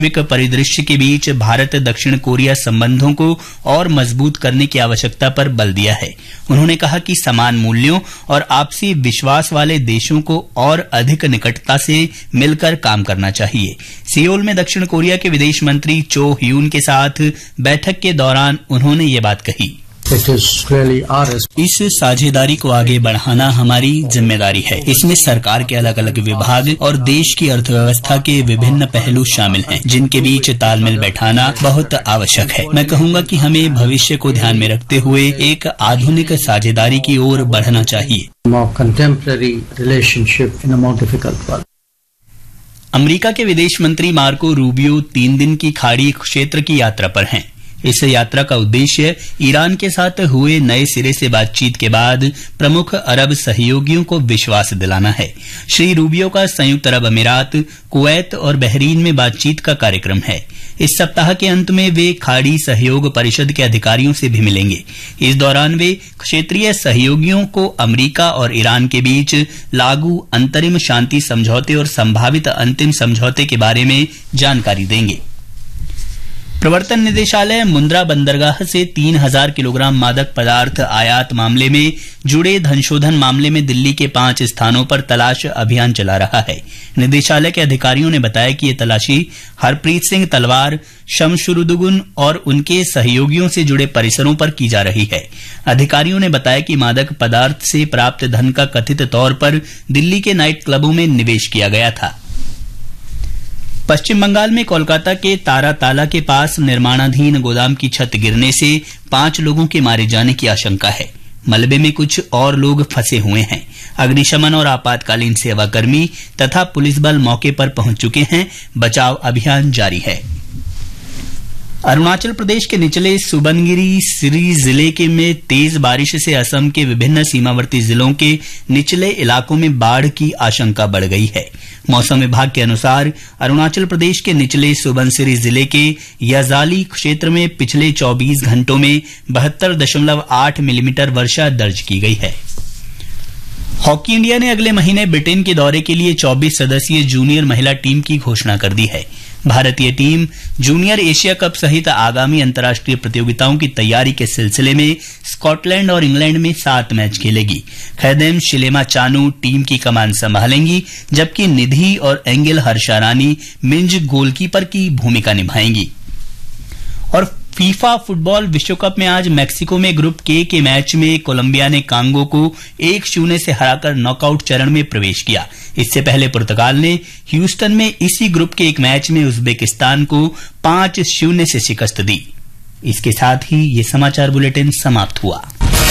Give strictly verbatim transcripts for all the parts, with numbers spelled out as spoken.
वैश्विक परिदृश्य के बीच भारत दक्षिण कोरिया संबंधों को और मजबूत करने की आवश्यकता पर बल दिया है। उन्होंने कहा कि समान मूल्यों और आपसी विश्वास वाले देशों को और अधिक निकटता से मिलकर काम करना चाहिए। सियोल में दक्षिण कोरिया के विदेश मंत्री चो ह्यून के साथ बैठक के दौरान उन्होंने ये बात कही। इस साझेदारी को आगे बढ़ाना हमारी जिम्मेदारी है। इसमें सरकार के अलग अलग विभाग और देश की अर्थव्यवस्था के विभिन्न पहलू शामिल हैं, जिनके बीच तालमेल बैठाना बहुत आवश्यक है। मैं कहूँगा कि हमें भविष्य को ध्यान में रखते हुए एक आधुनिक साझेदारी की ओर बढ़ना चाहिए। अमेरिका के विदेश मंत्री मार्को रूबियो तीन दिन की खाड़ी क्षेत्र की यात्रा पर हैं। इस यात्रा का उद्देश्य ईरान के साथ हुए नए सिरे से बातचीत के बाद प्रमुख अरब सहयोगियों को विश्वास दिलाना है। श्री रूबियो का संयुक्त अरब अमीरात, कुवैत और बहरीन में बातचीत का कार्यक्रम है। इस सप्ताह के अंत में वे खाड़ी सहयोग परिषद के अधिकारियों से भी मिलेंगे। इस दौरान वे क्षेत्रीय सहयोगियों को अमेरिका और ईरान के बीच लागू अंतरिम शांति समझौते और संभावित अंतिम समझौते के बारे में जानकारी देंगे। प्रवर्तन निदेशालय मुंद्रा बंदरगाह से तीन हजार किलोग्राम मादक पदार्थ आयात मामले में जुड़े धनशोधन मामले में दिल्ली के पांच स्थानों पर तलाश अभियान चला रहा है। निदेशालय के अधिकारियों ने बताया कि ये तलाशी हरप्रीत सिंह तलवार, शमशुरुदुगुन और उनके सहयोगियों से जुड़े परिसरों पर की जा रही है। अधिकारियों ने बताया कि मादक पदार्थ से प्राप्त धन का कथित तौर पर दिल्ली के नाइट क्लबों में निवेश किया गया था। पश्चिम बंगाल में कोलकाता के ताराताला के पास निर्माणाधीन गोदाम की छत गिरने से पांच लोगों के मारे जाने की आशंका है। मलबे में कुछ और लोग फंसे हुए हैं। अग्निशमन और आपातकालीन सेवाकर्मी तथा पुलिस बल मौके पर पहुंच चुके हैं। बचाव अभियान जारी है। अरुणाचल प्रदेश के निचले सुबनगिरी सिरी जिले के में तेज बारिश से असम के विभिन्न सीमावर्ती जिलों के निचले इलाकों में बाढ़ की आशंका बढ़ गई है। मौसम विभाग के अनुसार अरुणाचल प्रदेश के निचले सुबनसिरी जिले के याजाली क्षेत्र में पिछले चौबीस घंटों में बहत्तर दशमलव आठ मिलीमीटर वर्षा दर्ज की गई है। हॉकी इंडिया ने अगले महीने ब्रिटेन के दौरे के लिए चौबीस सदस्यीय जूनियर महिला टीम की घोषणा कर दी है। भारतीय टीम जूनियर एशिया कप सहित आगामी अंतर्राष्ट्रीय प्रतियोगिताओं की तैयारी के सिलसिले में स्कॉटलैंड और इंग्लैंड में सात मैच खेलेगी। खैदेम शिलेमा चानू टीम की कमान संभालेंगी, जबकि निधि और एंगेल हर्षारानी मिंज गोलकीपर की भूमिका निभाएंगी। और फीफा फुटबॉल विश्व कप में आज मैक्सिको में ग्रुप के के मैच में कोलंबिया ने कांगो को एक शून्य से हराकर नॉकआउट चरण में प्रवेश किया। इससे पहले पुर्तगाल ने ह्यूस्टन में इसी ग्रुप के एक मैच में उज्बेकिस्तान को पांच शून्य से शिकस्त दी। इसके साथ ही ये समाचार बुलेटिन समाप्त हुआ।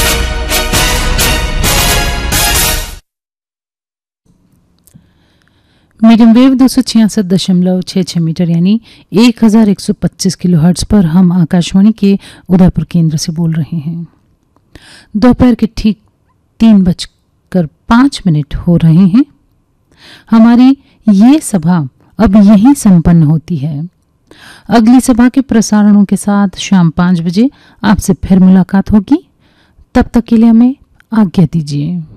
मीडियम वेव दो सौ छियासठ दशमलव छः छः मीटर यानी एक हजार एक सौ पच्चीस किलो हर्ट्ज पर हम आकाशवाणी के उदयपुर केंद्र से बोल रहे हैं। दोपहर के ठीक तीन बजकर पाँच मिनट हो रहे हैं। हमारी ये सभा अब यहीं संपन्न होती है। अगली सभा के प्रसारणों के साथ शाम पाँच बजे आपसे फिर मुलाकात होगी। तब तक के लिए हमें आज्ञा दीजिए।